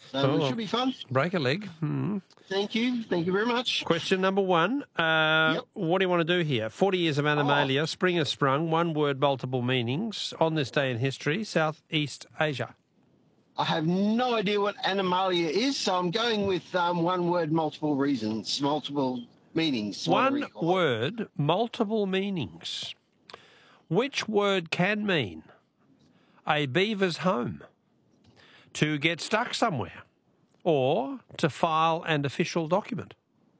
So it should be fun. Break a leg. Thank you. Thank you very much. Question number one. What do you want to do here? 40 years of Animalia. Spring has sprung. One word, multiple meanings. On this day in history, Southeast Asia. I have no idea what Animalia is, so I'm going with one word, multiple reasons, multiple meanings. One word, multiple meanings. Which word can mean a beaver's home, to get stuck somewhere, or to file an official document?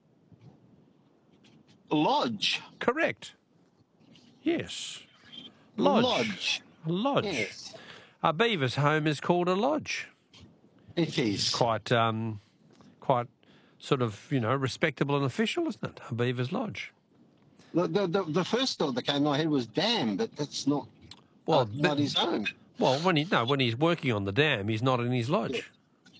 Lodge. Correct. Yes. Lodge. Lodge. Yes. A beaver's home is called a lodge. It is. It's quite sort of, respectable and official, isn't it? A beaver's lodge. The first thought that came to my head was dam, but that's not, not his home. Well, when he's working on the dam, he's not in his lodge.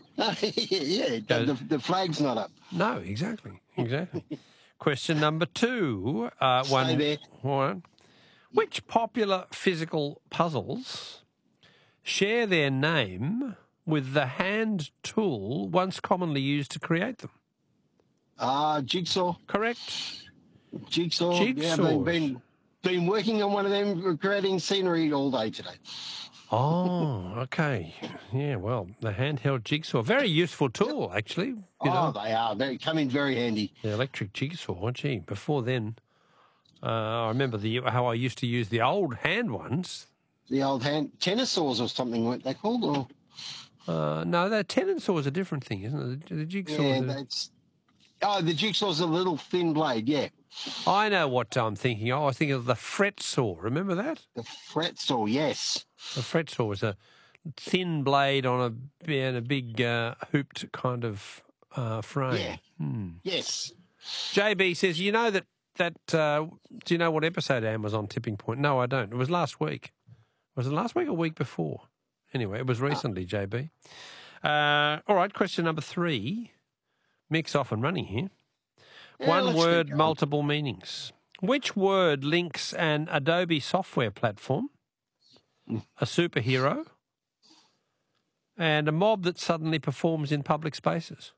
The flag's not up. No, exactly. Question number two. Stay there. One. Which popular physical puzzles share their name with the hand tool once commonly used to create them? Jigsaw. Correct. Jigsaw. Yeah, been working on one of them, creating scenery all day today. Oh, okay. Yeah, well, the handheld jigsaw. Very useful tool, actually. They are. They come in very handy. The electric jigsaw, gee. Before then, I remember how I used to use the old hand ones. The old hand tennis saws or something, weren't they called? Or? No, the tennis saw is a different thing, isn't it? The jigsaw. Yeah, the jigsaw's a little thin blade, yeah. I know what I'm thinking. I was thinking of the fret saw. Remember that? The fret saw, yes. The fret saw was a thin blade on a big hooped kind of frame. Yeah. Yes. JB says, you know that do you know what episode Anne was on Tipping Point? No, I don't. It was last week. Was it last week or week before? Anyway, it was recently, JB. All right, question number 3. Mick's off and running here. One word, multiple meanings. Which word links an Adobe software platform, a superhero, and a mob that suddenly performs in public spaces?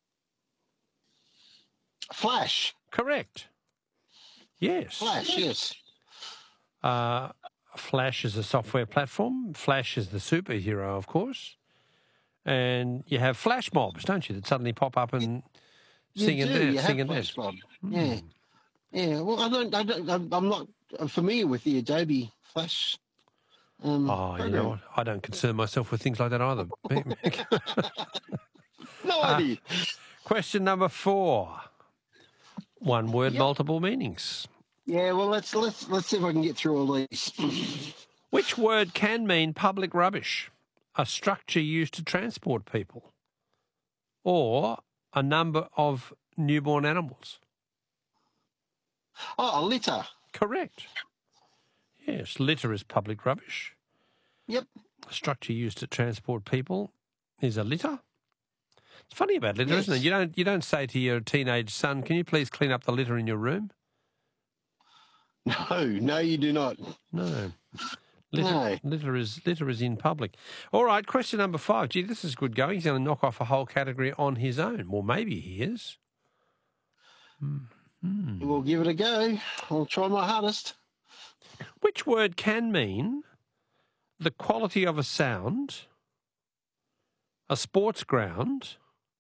Flash. Correct. Yes. Flash, yes. Flash is a software platform. Flash is the superhero, of course. And you have flash mobs, don't you, that suddenly pop up and sing and dance. Yeah. Yeah. Well, I'm not familiar with the Adobe Flash. You know what? I don't concern myself with things like that either. No idea. Question number 4. One word, multiple meanings. Yeah. Well, let's see if I can get through all these. Which word can mean public rubbish? A structure used to transport people, or a number of newborn animals? A litter. Correct. Yes, litter is public rubbish. Yep. A structure used to transport people is a litter. It's funny about litter, isn't it? You don't say to your teenage son, "Can you please clean up the litter in your room?" No, you do not. No. Litter is in public. All right, question number 5. Gee, this is good going. He's going to knock off a whole category on his own. Well, maybe he is. We'll give it a go. I'll try my hardest. Which word can mean the quality of a sound, a sports ground,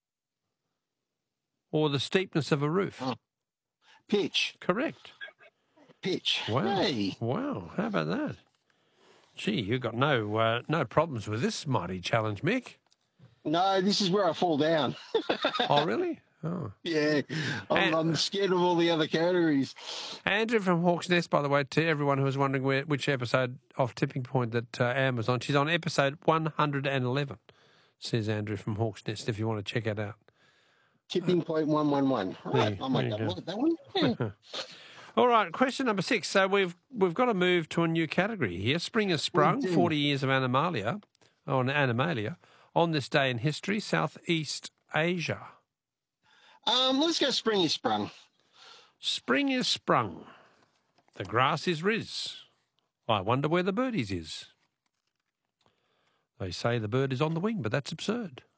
or the steepness of a roof? Pitch. Correct. Pitch. Wow. Hey. Wow. How about that? Gee, you've got no problems with this mighty challenge, Mick. No, this is where I fall down. Oh, really? Oh. Yeah, I'm scared of all the other categories. Andrew from Hawks Nest, by the way, to everyone who was wondering which episode of Tipping Point that Anne was on. She's on episode 111, says Andrew from Hawks Nest, if you want to check it out. Tipping Point 111. All right, I might look at that one. Yeah. All right, question number 6. So we've got to move to a new category here. Spring has sprung, 40 years of Animalia. On this day in history, Southeast Asia. Let's go spring is sprung. Spring is sprung. The grass is riz. I wonder where the birdies is. They say the bird is on the wing, but that's absurd.